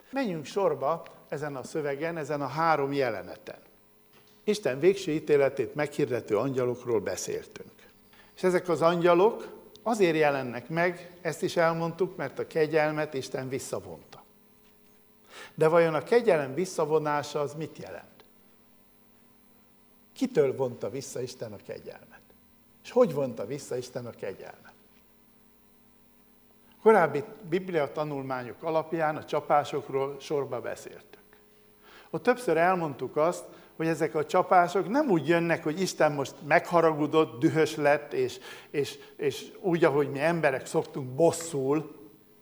Menjünk sorba ezen a szövegen, ezen a 3 jeleneten. Isten végső ítéletét meghirdető angyalokról beszéltünk. És ezek az angyalok azért jelennek meg, ezt is elmondtuk, mert a kegyelmet Isten visszavonta. De vajon a kegyelem visszavonása az mit jelent? Kitől vonta vissza Isten a kegyelmet? És hogy vonta vissza Isten a kegyelmet? Korábbi Biblia tanulmányok alapján a csapásokról sorba beszéltük. Ott többször elmondtuk azt, hogy ezek a csapások nem úgy jönnek, hogy Isten most megharagudott, dühös lett, és úgy, ahogy mi emberek szoktunk, bosszul,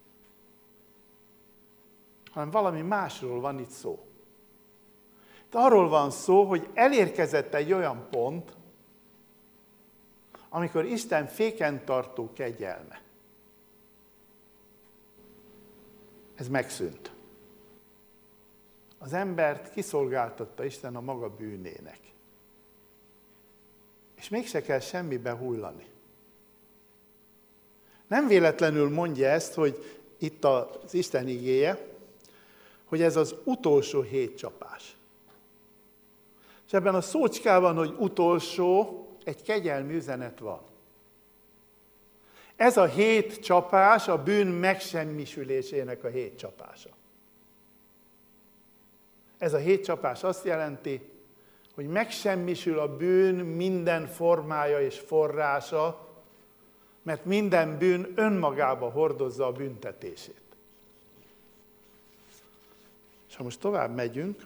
hanem valami másról van itt szó. Itt arról van szó, hogy elérkezett egy olyan pont, amikor Isten féken tartó kegyelme. Ez megszűnt. Az embert kiszolgáltatta Isten a maga bűnének. És mégse kell semmibe hullani. Nem véletlenül mondja ezt, hogy itt az Isten igéje, hogy ez az utolsó 7 csapás. És ebben a szócskában, hogy utolsó, egy kegyelmi üzenet van. Ez a 7 csapás a bűn megsemmisülésének a 7 csapása. Ez a 7 csapás azt jelenti, hogy megsemmisül a bűn minden formája és forrása, mert minden bűn önmagába hordozza a büntetését. És ha most tovább megyünk,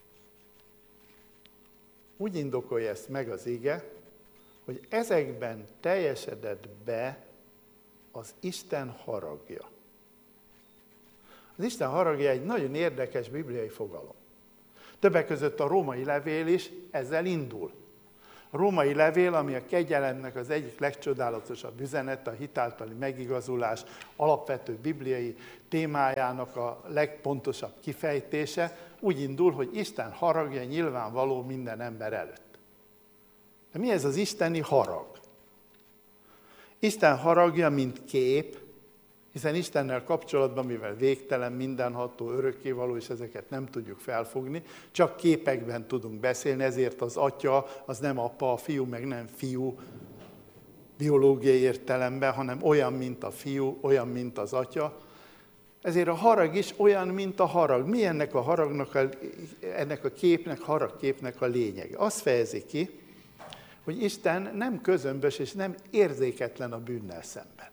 úgy indokolja ezt meg az ige, hogy ezekben teljesedett be az Isten haragja. Az Isten haragja egy nagyon érdekes bibliai fogalom. Többek között a római levél is ezzel indul. A római levél, ami a kegyelemnek az egyik legcsodálatosabb üzenete, a hitáltali megigazulás alapvető bibliai témájának a legpontosabb kifejtése, úgy indul, hogy Isten haragja nyilvánvaló minden ember előtt. De mi ez az isteni harag? Isten haragja, mint kép, hiszen Istennel kapcsolatban, mivel végtelen, mindenható, örökkévaló, és ezeket nem tudjuk felfogni, csak képekben tudunk beszélni, ezért az atya, az nem apa, a fiú meg nem fiú biológiai értelemben, hanem olyan, mint a fiú, olyan, mint az atya. Ezért a harag is olyan, mint a harag. Mi ennek a haragnak, ennek a képnek, haragképnek a lényege? Azt fejezi ki, hogy Isten nem közömbös és nem érzéketlen a bűnnel szemben.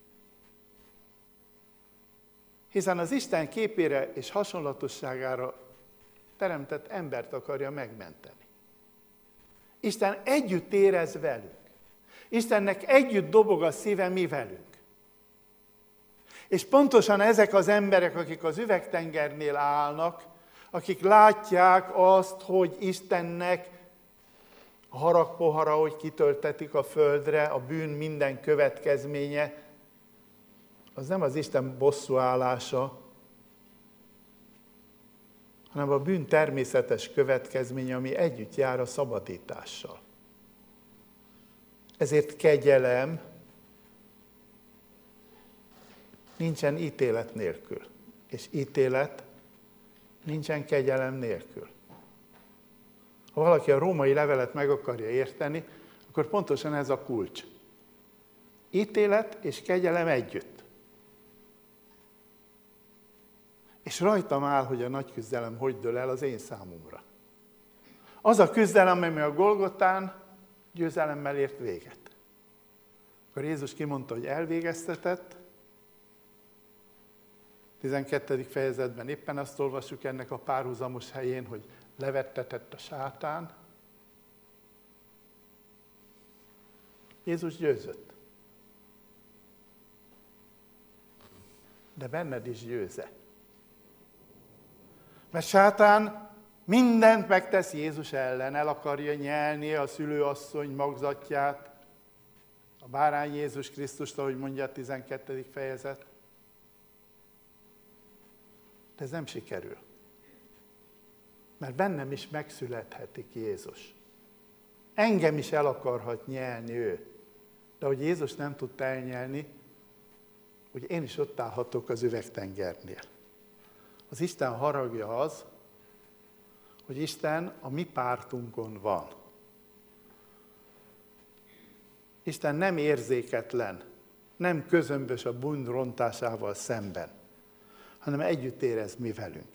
Hiszen az Isten képére és hasonlatosságára teremtett embert akarja megmenteni. Isten együtt érez velünk. Istennek együtt dobog a szíve mi velünk. És pontosan ezek az emberek, akik az üvegtengernél állnak, akik látják azt, hogy Istennek a haragpohara, hogy kitöltetik a földre, a bűn minden következménye, az nem az Isten bosszúállása, hanem a bűn természetes következménye, ami együtt jár a szabadítással. Ezért kegyelem nincsen ítélet nélkül, és ítélet nincsen kegyelem nélkül. Ha valaki a római levelet meg akarja érteni, akkor pontosan ez a kulcs. Ítélet és kegyelem együtt. És rajtam áll, hogy a nagy küzdelem hogy dől el az én számomra. Az a küzdelem, ami a Golgotán győzelemmel ért véget. Akkor Jézus kimondta, hogy elvégeztetett. 12. fejezetben éppen azt olvassuk ennek a párhuzamos helyén, hogy levettetett a sátán. Jézus győzött. De benned is győze. Mert sátán mindent megtesz Jézus ellen, el akarja nyelni a szülőasszony magzatját, a bárány Jézus Krisztust, ahogy mondja a 12. fejezet. De ez nem sikerül. Mert bennem is megszülethetik Jézus. Engem is el akarhat nyelni ő. De hogy Jézus nem tudta elnyelni, hogy én is ott állhatok az üvegtengernél. Az Isten haragja az, hogy Isten a mi pártunkon van. Isten nem érzéketlen, nem közömbös a bűn rontásával szemben, hanem együtt érez mi velünk.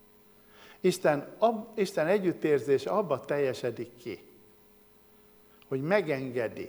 Isten együttérzés abba teljesedik ki, hogy megengedi,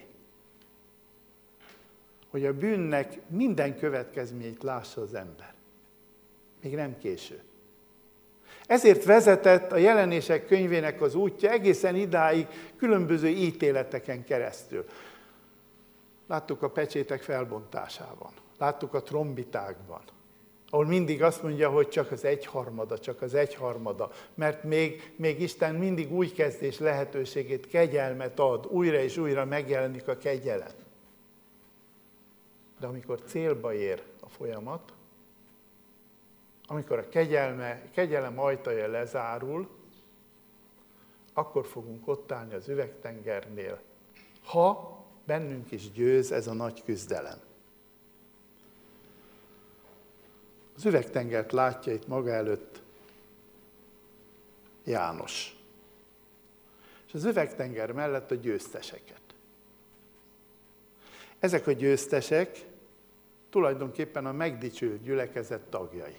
hogy a bűnnek minden következményét lássa az ember. Még nem késő. Ezért vezetett a Jelenések könyvének az útja egészen idáig különböző ítéleteken keresztül. Láttuk a pecsétek felbontásában, láttuk a trombitákban, ahol mindig azt mondja, hogy csak az egyharmada, mert még Isten mindig új kezdés lehetőségét, kegyelmet ad, újra és újra megjelenik a kegyelem. De amikor célba ér a folyamat, amikor a kegyelem ajtaja lezárul, akkor fogunk ott állni az üvegtengernél, ha bennünk is győz ez a nagy küzdelem. Az üvegtengert látja itt maga előtt János. És az üvegtenger mellett a győzteseket. Ezek a győztesek tulajdonképpen a megdicsült gyülekezet tagjai.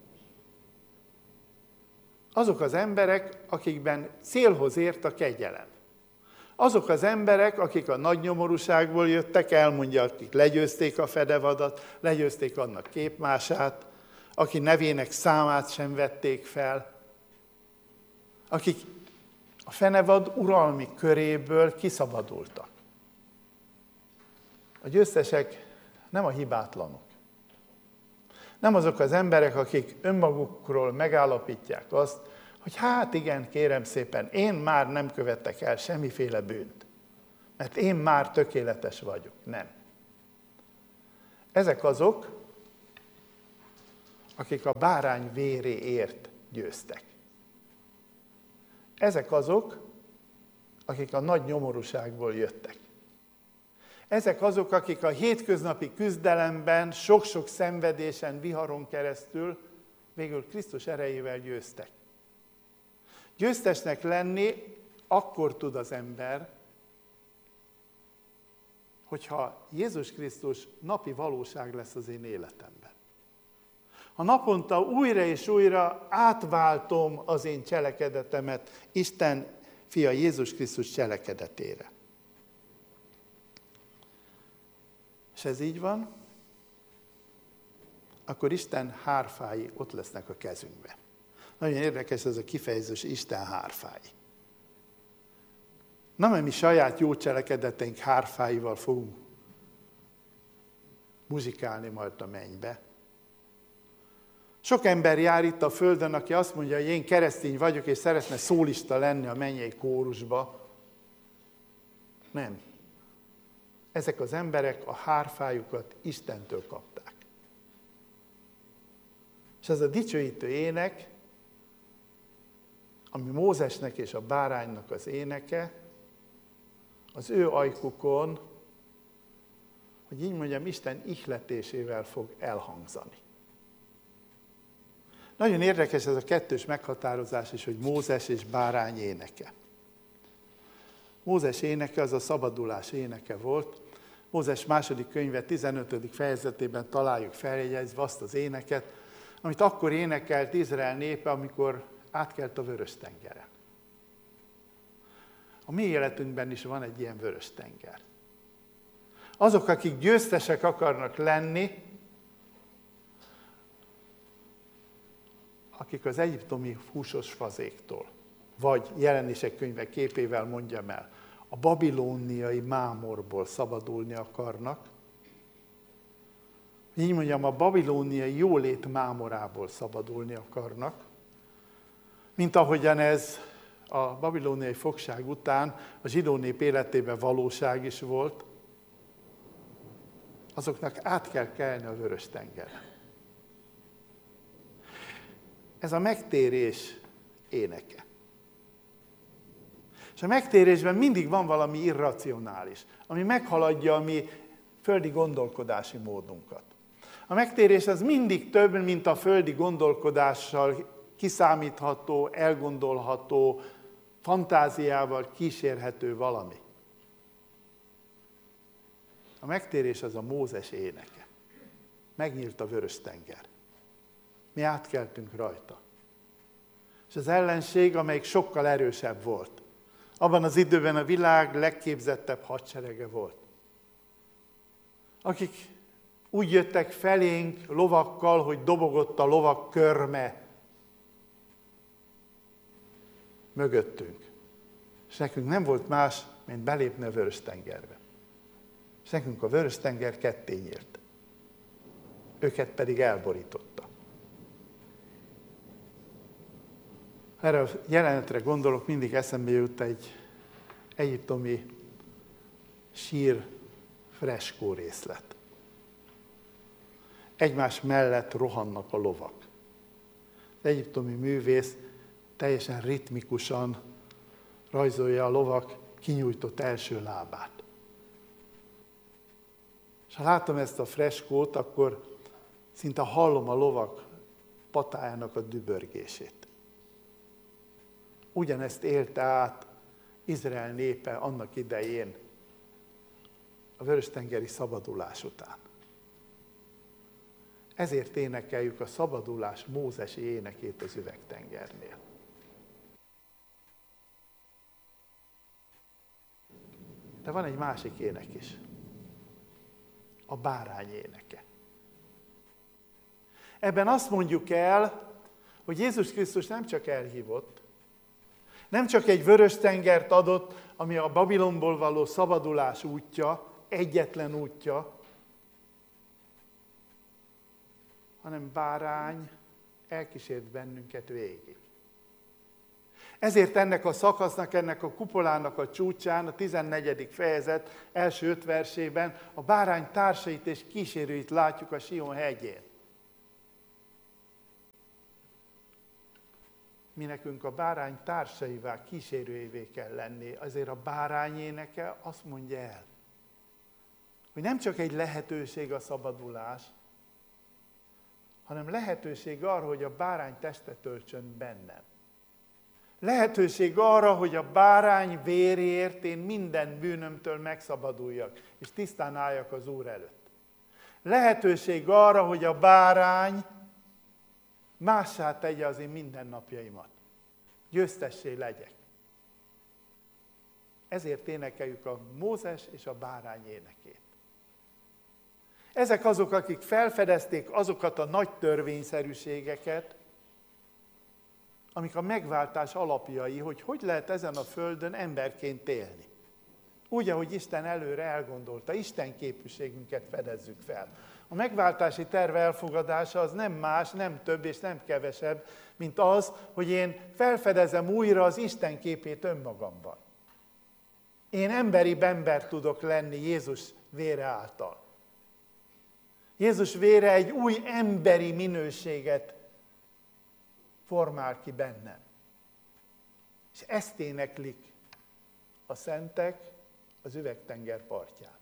Azok az emberek, akikben célhoz ért a kegyelem. Azok az emberek, akik a nagy nyomorúságból jöttek, elmondja, akik legyőzték a fedevadat, legyőzték annak képmását, aki nevének számát sem vették fel, akik a fenevad uralmi köréből kiszabadultak. A győztesek nem a hibátlanok. Nem azok az emberek, akik önmagukról megállapítják azt, hogy hát igen, kérem szépen, én már nem követek el semmiféle bűnt, mert én már tökéletes vagyok. Nem. Ezek azok, akik a bárány véréért győztek. Ezek azok, akik a nagy nyomorúságból jöttek. Ezek azok, akik a hétköznapi küzdelemben, sok-sok szenvedésen, viharon keresztül végül Krisztus erejével győztek. Győztesnek lenni akkor tud az ember, hogyha Jézus Krisztus napi valóság lesz az én életemben. Ha naponta újra és újra átváltom az én cselekedetemet Isten fia Jézus Krisztus cselekedetére. És ez így van, akkor Isten hárfái ott lesznek a kezünkben. Nagyon érdekes ez a kifejezés, Isten hárfái. Nem, hogy mi saját jó cselekedeteink hárfáival fogunk muzsikálni majd a mennybe. Sok ember jár itt a földön, aki azt mondja, hogy én keresztény vagyok, és szeretne szólista lenni a mennyei kórusba. Nem. Ezek az emberek a hárfájukat Istentől kapták. És ez a dicsőítő ének, ami Mózesnek és a báránynak az éneke, az ő ajkukon, hogy így mondjam, Isten ihletésével fog elhangzani. Nagyon érdekes ez a kettős meghatározás is, hogy Mózes és bárány éneke. Mózes éneke az a szabadulás éneke volt. Mózes második könyve 15. fejezetében találjuk feljegyezve azt az éneket, amit akkor énekelt Izrael népe, amikor átkelt a Vörös-tengeren. A mi életünkben is van egy ilyen Vörös-tenger. Azok, akik győztesek akarnak lenni, akik az egyiptomi húsos fazéktól, vagy Jelenések könyve képével mondjam el, a babilóniai mámorból szabadulni akarnak, így mondjam, a babilóniai jólét mámorából szabadulni akarnak, mint ahogyan ez a babilóniai fogság után a zsidó nép életében valóság is volt, azoknak át kell kelni a Vörös-tengeren. Ez a megtérés éneke. És a megtérésben mindig van valami irracionális, ami meghaladja a mi földi gondolkodási módunkat. A megtérés az mindig több, mint a földi gondolkodással kiszámítható, elgondolható, fantáziával kísérhető valami. A megtérés az a Mózes éneke. Megnyílt a Vörös-tenger. Mi átkeltünk rajta. És az ellenség, amelyik sokkal erősebb volt. Abban az időben a világ legképzettebb hadserege volt. Akik úgy jöttek felénk lovakkal, hogy dobogott a lovak körme mögöttünk. És nekünk nem volt más, mint belépni a Vörös-tengerbe. És nekünk a Vörös-tenger ketté nyílt. Őket pedig elborította. Erre a jelenetre gondolok, mindig eszembe jut egy egyiptomi sír freskó részlet. Egymás mellett rohannak a lovak. Az egyiptomi művész teljesen ritmikusan rajzolja a lovak kinyújtott első lábát. És ha látom ezt a freskót, akkor szinte hallom a lovak patájának a dübörgését. Ugyanezt élte át Izrael népe annak idején, a Vörös-tengeri szabadulás után. Ezért énekeljük a szabadulás mózesi énekét az Üvegtengernél. De van egy másik ének is. A bárány éneke. Ebben azt mondjuk el, hogy Jézus Krisztus nem csak elhívott, nem csak egy Vörös-tengert adott, ami a Babilonból való szabadulás útja, egyetlen útja, hanem bárány elkísért bennünket végig. Ezért ennek a szakasznak, ennek a kupolának a csúcsán, a 14. fejezet első 5 versében a bárány társait és kísérőit látjuk a Sion hegyén. Mi nekünk a bárány társaivá, kísérőivé kell lenni. Azért a bárány éneke azt mondja el, hogy nem csak egy lehetőség a szabadulás, hanem lehetőség arra, hogy a bárány testet öltsön bennem. Lehetőség arra, hogy a bárány vérért én minden bűnömtől megszabaduljak, és tisztán álljak az Úr előtt. Lehetőség arra, hogy a bárány mássá tegye az én mindennapjaimat. Győztessé legyek. Ezért énekeljük a Mózes és a bárány énekét. Ezek azok, akik felfedezték azokat a nagy törvényszerűségeket, amik a megváltás alapjai, hogy lehet ezen a földön emberként élni. Úgy, ahogy Isten előre elgondolta, Isten képűségünket fedezzük fel. A megváltási terv elfogadása az nem más, nem több és nem kevesebb, mint az, hogy én felfedezem újra az Isten képét önmagamban. Én emberibb ember tudok lenni Jézus vére által. Jézus vére egy új emberi minőséget formál ki bennem. És ezt éneklik a szentek az Üvegtenger partján.